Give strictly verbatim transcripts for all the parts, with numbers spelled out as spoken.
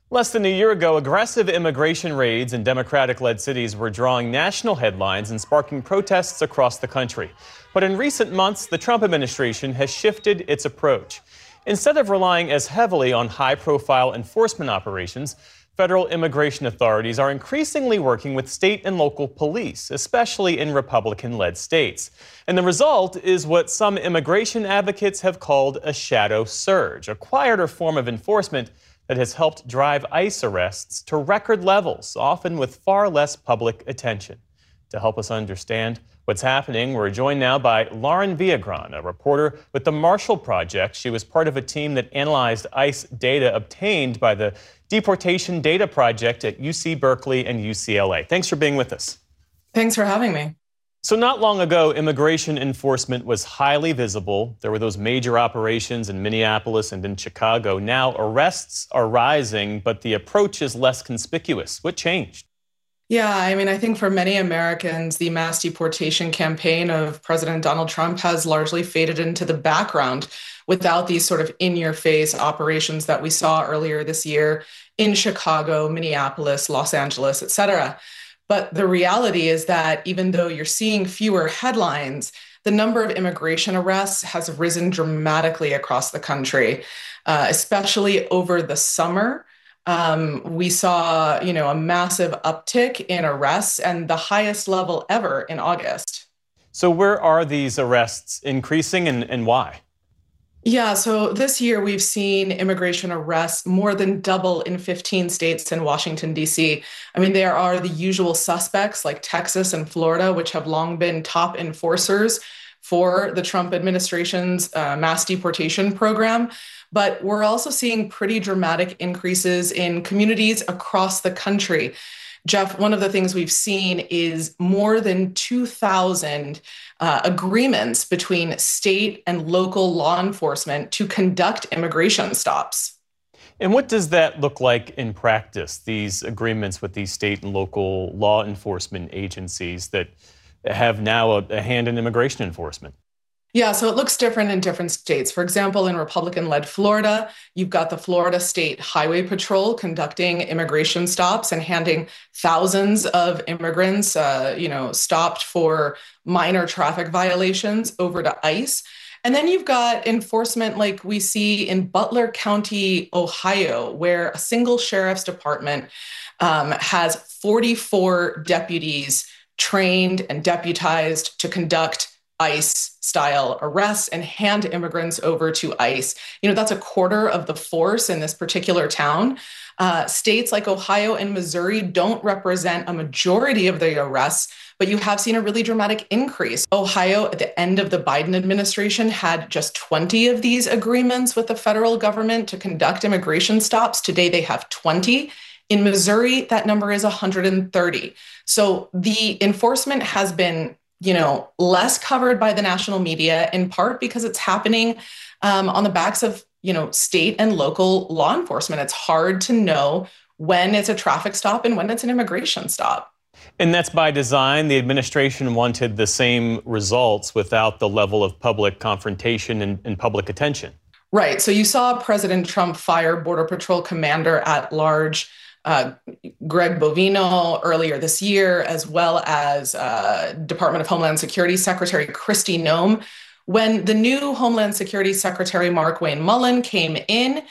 Less than a year ago, aggressive immigration raids in Democratic-led cities were drawing national headlines and sparking protests across the country. But in recent months, the Trump administration has shifted its approach. Instead of relying as heavily on high-profile enforcement operations, federal immigration authorities are increasingly working with state and local police, especially in Republican-led states. And the result is what some immigration advocates have called a shadow surge, a quieter form of enforcement that has helped drive ICE arrests to record levels, often with far less public attention. To help us understand what's happening, we're joined now by Lauren Villagran, a reporter with the Marshall Project. She was part of a team that analyzed ICE data obtained by the Deportation Data Project at U C Berkeley and U C L A. Thanks for being with us. Thanks for having me. So not long ago, immigration enforcement was highly visible. There were those major operations in Minneapolis and in Chicago. Now arrests are rising, but the approach is less conspicuous. What changed? Yeah, I mean, I think for many Americans, the mass deportation campaign of President Donald Trump has largely faded into the background without these sort of in-your-face operations that we saw earlier this year in Chicago, Minneapolis, Los Angeles, et cetera. But the reality is that even though you're seeing fewer headlines, the number of immigration arrests has risen dramatically across the country, uh, especially over the summer. Um, we saw, you know, a massive uptick in arrests and the highest level ever in August. So where are these arrests increasing and, and why? Yeah, so this year we've seen immigration arrests more than double in fifteen states and Washington, D C. I mean, there are the usual suspects like Texas and Florida, which have long been top enforcers for the Trump administration's uh, mass deportation program. But we're also seeing pretty dramatic increases in communities across the country. Jeff, one of the things we've seen is more than two thousand uh, agreements between state and local law enforcement to conduct immigration stops. And what does that look like in practice, these agreements with these state and local law enforcement agencies that have now a, a hand in immigration enforcement? Yeah, so it looks different in different states. For example, in Republican-led Florida, you've got the Florida State Highway Patrol conducting immigration stops and handing thousands of immigrants, uh, you know, stopped for minor traffic violations over to ICE. And then you've got enforcement like we see in Butler County, Ohio, where a single sheriff's department um, has forty-four deputies trained and deputized to conduct ICE-style arrests and hand immigrants over to ICE. You know, that's a quarter of the force in this particular town. Uh, states like Ohio and Missouri don't represent a majority of the arrests, but you have seen a really dramatic increase. Ohio, at the end of the Biden administration, had just twenty of these agreements with the federal government to conduct immigration stops. Today, they have twenty. In Missouri, that number is one hundred thirty. So the enforcement has been, you know, less covered by the national media, in part because it's happening um, on the backs of, you know, state and local law enforcement. It's hard to know when it's a traffic stop and when it's an immigration stop. And that's by design. The administration wanted the same results without the level of public confrontation and, and public attention. Right. So you saw President Trump fire Border Patrol Commander at Large Uh, Greg Bovino earlier this year, as well as uh, Department of Homeland Security Secretary Kristi Noem. When the new Homeland Security Secretary Mark Wayne Mullen came in,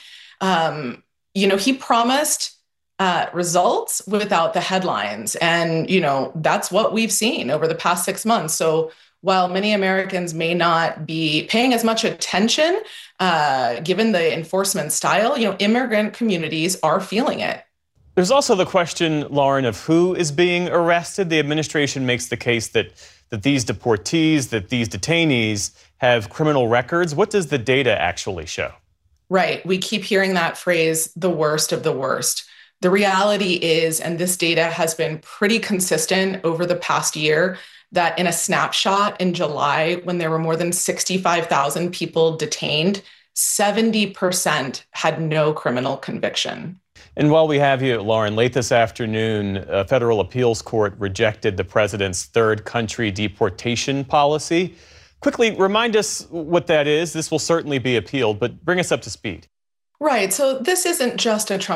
um, you know, he promised uh, results without the headlines. And, you know, that's what we've seen over the past six months. So while many Americans may not be paying as much attention, uh, given the enforcement style, you know, immigrant communities are feeling it. There's also the question, Lauren, of who is being arrested. The administration makes the case that, that these deportees, that these detainees have criminal records. What does the data actually show? Right. We keep hearing that phrase, the worst of the worst. The reality is, and this data has been pretty consistent over the past year, that in a snapshot in July, when there were more than sixty-five thousand people detained, seventy percent had no criminal conviction. And while we have you, Lauren, late this afternoon, a federal appeals court rejected the president's third country deportation policy. Quickly remind us what that is. This will certainly be appealed, but bring us up to speed. Right. So this isn't just a Trump